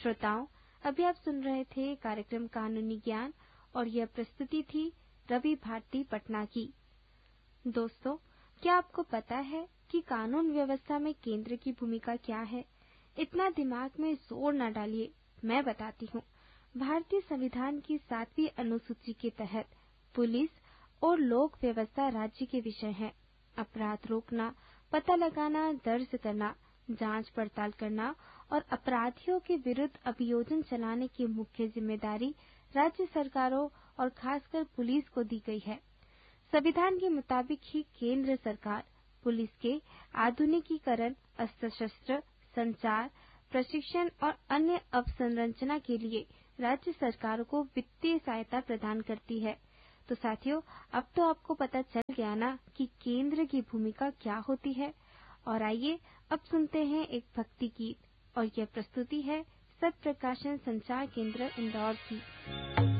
श्रोताओं, अभी आप सुन रहे थे कार्यक्रम कानूनी ज्ञान और यह प्रस्तुति थी रवि भारती पटना की। दोस्तों, क्या आपको पता है कि कानून व्यवस्था में केंद्र की भूमिका क्या है? इतना दिमाग में जोर न डालिए, मैं बताती हूँ। भारतीय संविधान की 7वीं अनुसूची के तहत पुलिस और लोक व्यवस्था राज्य के विषय हैं। अपराध रोकना, पता लगाना, दर्ज करना, जांच पड़ताल करना और अपराधियों के विरुद्ध अभियोजन चलाने की मुख्य जिम्मेदारी राज्य सरकारों और खासकर पुलिस को दी गई है। संविधान के मुताबिक ही केंद्र सरकार पुलिस के आधुनिकीकरण, अस्त्र शस्त्र, संचार, प्रशिक्षण और अन्य अवसंरचना के लिए राज्य सरकारों को वित्तीय सहायता प्रदान करती है। तो साथियों, अब तो आपको पता चल गया ना कि केंद्र की भूमिका क्या होती है। और आइए अब सुनते हैं एक भक्ति गीत और यह प्रस्तुति है सत्य प्रकाशन संचार केंद्र इंदौर की।